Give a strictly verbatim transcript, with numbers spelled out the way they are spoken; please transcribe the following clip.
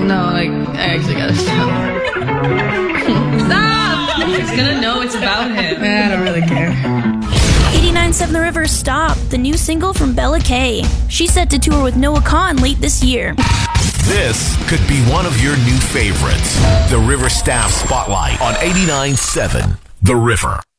No, like, I actually gotta stop. Stop! He's gonna know it's about him. I don't really care. eighty-nine point seven The River Stop, the new single from Bella Kay. She's set to tour with Noah Kahan late this year. This could be one of your new favorites. The River Staff Spotlight on eighty-nine point seven The River.